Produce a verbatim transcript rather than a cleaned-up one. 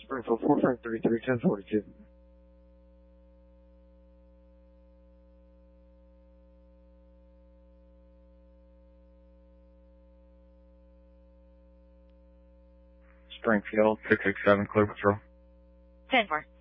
Springfield four five three three ten forty-two. Springfield six six seven, clear patrol. ten four.